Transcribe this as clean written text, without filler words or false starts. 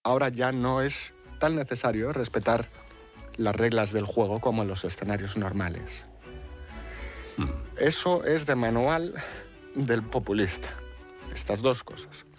ahora ya no es tan necesario respetar las reglas del juego como en los escenarios normales. Eso es de manual del populista, estas dos cosas.